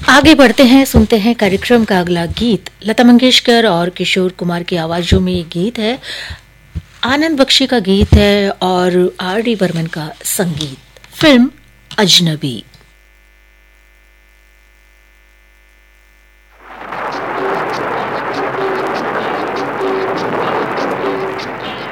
आगे बढ़ते हैं, सुनते हैं कार्यक्रम का अगला गीत। लता मंगेशकर और किशोर कुमार की आवाजों में ये गीत है, आनंद बख्शी का गीत है और आर डी बर्मन का संगीत। फिल्म अजनबी।